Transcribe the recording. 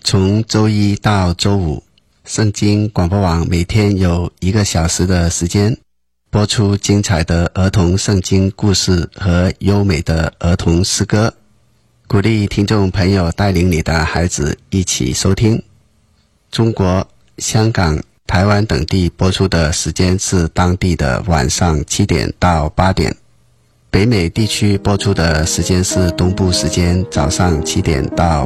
从周一到周五，圣经广播网每天有1个小时的时间播出精彩的儿童圣经故事和优美的儿童诗歌，鼓励听众朋友带领你的孩子一起收听。中国、香港、台湾等地播出的时间是当地的晚上7点到8点，北美地区播出的时间是东部时间早上7点到